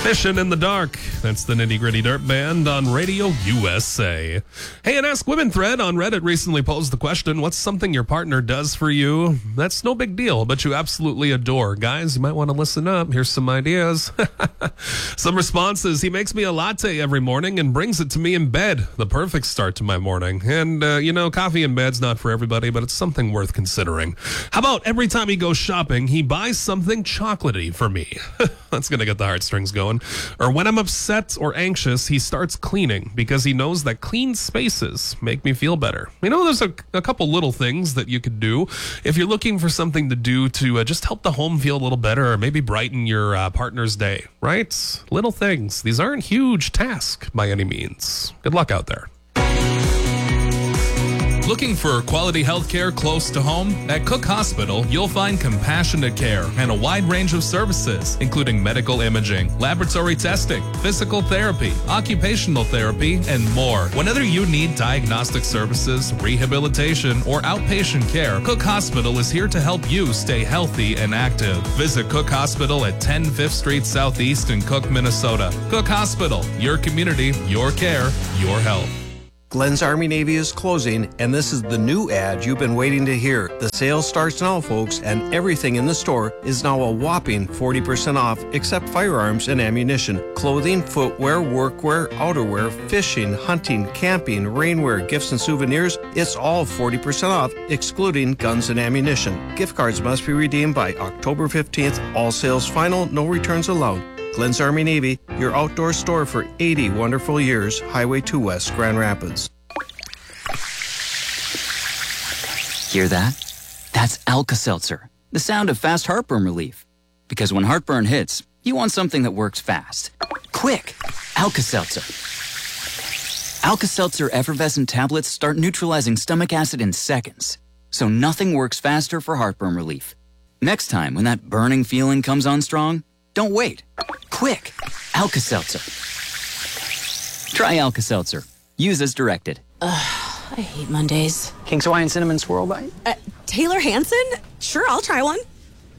Fishing in the Dark. That's the Nitty Gritty Dirt Band on Radio USA. Hey, an Ask Women thread on Reddit recently posed the question, what's something your partner does for you that's no big deal, but you absolutely adore? Guys, you might want to listen up. Here's some ideas. Some responses. He makes me a latte every morning and brings it to me in bed. The perfect start to my morning. And, coffee in bed's not for everybody, but it's something worth considering. How about every time he goes shopping, he buys something chocolatey for me? That's going to get the heartstrings going. Or when I'm upset or anxious, he starts cleaning because he knows that clean spaces make me feel better. There's a couple little things that you could do if you're looking for something to do to just help the home feel a little better or maybe brighten your partner's day, right? Little things. These aren't huge tasks by any means. Good luck out there. Looking for quality health care close to home? At Cook Hospital, you'll find compassionate care and a wide range of services, including medical imaging, laboratory testing, physical therapy, occupational therapy, and more. Whenever you need diagnostic services, rehabilitation, or outpatient care, Cook Hospital is here to help you stay healthy and active. Visit Cook Hospital at 10 5th Street Southeast in Cook, Minnesota. Cook Hospital, your community, your care, your health. Glenn's Army Navy is closing, and this is the new ad you've been waiting to hear. The sale starts now, folks, and everything in the store is now a whopping 40% off, except firearms and ammunition. Clothing, footwear, workwear, outerwear, fishing, hunting, camping, rainwear, gifts and souvenirs, it's all 40% off, excluding guns and ammunition. Gift cards must be redeemed by October 15th. All sales final, no returns allowed. Glenn's Army Navy, your outdoor store for 80 wonderful years. Highway 2 West, Grand Rapids. Hear that? That's Alka-Seltzer, the sound of fast heartburn relief. Because when heartburn hits, you want something that works fast. Quick! Alka-Seltzer. Alka-Seltzer effervescent tablets start neutralizing stomach acid in seconds. So nothing works faster for heartburn relief. Next time when that burning feeling comes on strong, don't wait. Quick! Alka-Seltzer. Try Alka-Seltzer. Use as directed. I hate Mondays. King's Hawaiian Cinnamon Swirl Bite? Taylor Hanson? Sure, I'll try one.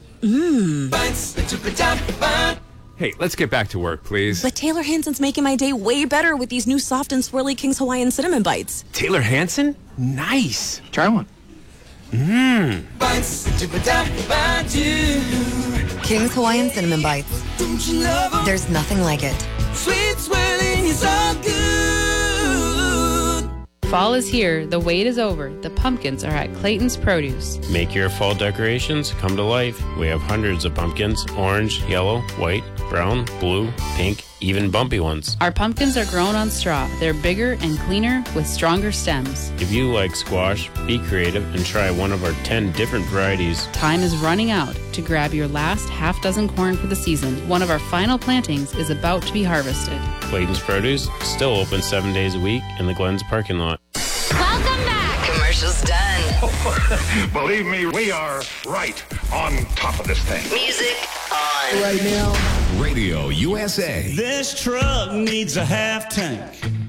Hey, let's get back to work, please. But Taylor Hanson's making my day way better with these new soft and swirly King's Hawaiian Cinnamon Bites. Taylor Hanson? Nice. Try one. King's Hawaiian Cinnamon Bites. There's nothing like it. Sweet swirling is all good. Fall is here. The wait is over. The pumpkins are at Clayton's Produce. Make your fall decorations come to life. We have hundreds of pumpkins, orange, yellow, white, brown, blue, pink, even bumpy ones. Our pumpkins are grown on straw. They're bigger and cleaner with stronger stems. If you like squash, be creative and try one of our 10 different varieties. Time is running out to grab your last half dozen corn for the season. One of our final plantings is about to be harvested. Clayton's Produce, still open 7 days a week in the Glens parking lot. Welcome back. Commercial's done. Believe me, we are right on top of this thing. Music on. Right now. Radio USA. This truck needs a half tank.